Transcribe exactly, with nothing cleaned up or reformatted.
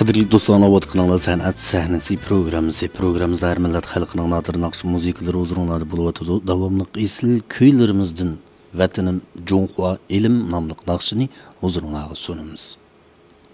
Qadrli do'stlar, anlayotganinglar san'at sahnasi programmasi. Programmamizda har millat xalqining nodir naqsh musiqalari o'zinglarda bo'lib o'tadi. Davomli esil kuylarimizdan Vatanim Jonghua Ilm nomli naqshini huzurlarga sunamiz.